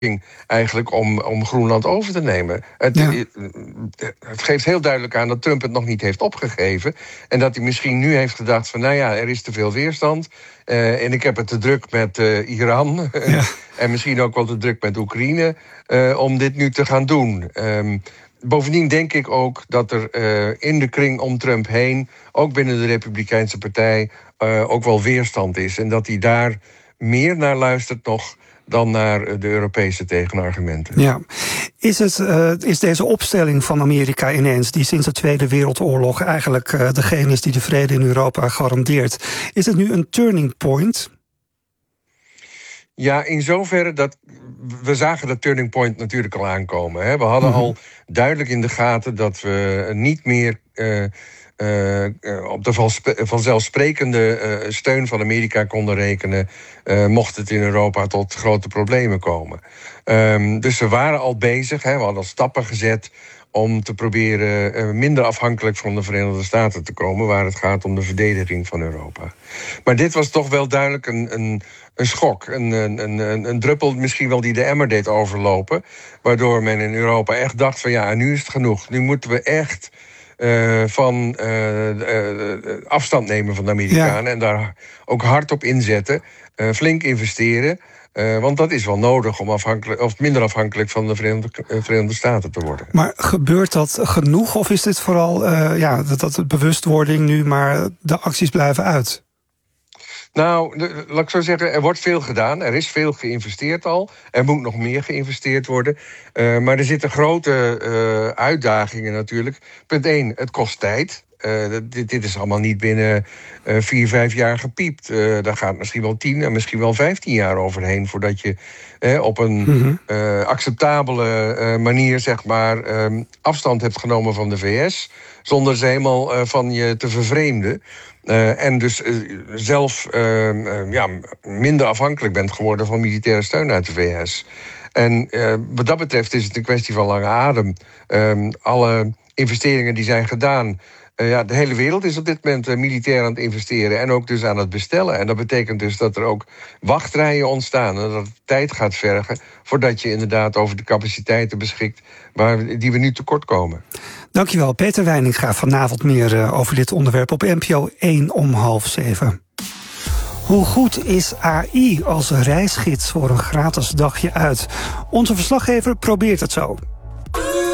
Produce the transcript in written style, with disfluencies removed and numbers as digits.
eigenlijk om Groenland over te nemen. Het geeft heel duidelijk aan dat Trump het nog niet heeft opgegeven. En dat hij misschien nu heeft gedacht van, nou ja, er is te veel weerstand. En ik heb het te druk met Iran. En misschien ook wel te druk met Oekraïne. Om dit nu te gaan doen. Bovendien denk ik ook dat er in de kring om Trump heen, ook binnen de Republikeinse Partij, ook wel weerstand is. En dat hij daar meer naar luistert nog dan naar de Europese tegenargumenten. Ja. Is deze opstelling van Amerika ineens, die sinds de Tweede Wereldoorlog eigenlijk degene is die de vrede in Europa garandeert, is het nu een turning point? Ja, in zoverre dat we zagen dat turning point natuurlijk al aankomen. Hè. We hadden al duidelijk in de gaten dat we niet meer op de vanzelfsprekende steun van Amerika konden rekenen, mocht het in Europa tot grote problemen komen. Dus we waren al bezig, we hadden al stappen gezet om te proberen minder afhankelijk van de Verenigde Staten te komen, waar het gaat om de verdediging van Europa. Maar dit was toch wel duidelijk een schok, een druppel misschien wel die de emmer deed overlopen, waardoor men in Europa echt dacht van ja, nu is het genoeg. Nu moeten we echt afstand nemen van de Amerikanen en daar ook hard op inzetten, flink investeren. Want dat is wel nodig om minder afhankelijk van de Verenigde Staten te worden. Maar gebeurt dat genoeg? Of is dit vooral dat de bewustwording nu, maar de acties blijven uit? Nou, laat ik zo zeggen, er wordt veel gedaan. Er is veel geïnvesteerd al. Er moet nog meer geïnvesteerd worden. Maar er zitten grote uitdagingen natuurlijk. Punt 1, het kost tijd. Dit is allemaal niet binnen 4-5 jaar gepiept. Daar gaat misschien wel 10 en misschien wel 15 jaar overheen voordat je op een acceptabele manier, zeg maar, afstand hebt genomen van de VS, zonder ze helemaal van je te vervreemden. En dus zelf minder afhankelijk bent geworden van militaire steun uit de VS. En wat dat betreft is het een kwestie van lange adem. Alle investeringen die zijn gedaan, de hele wereld is op dit moment militair aan het investeren en ook dus aan het bestellen. En dat betekent dus dat er ook wachtrijen ontstaan en dat het tijd gaat vergen voordat je inderdaad over de capaciteiten beschikt die we nu tekort komen. Dankjewel, Peter Weininga. Vanavond meer over dit onderwerp op NPO 1 om 6:30. Hoe goed is AI als reisgids voor een gratis dagje uit? Onze verslaggever probeert het zo.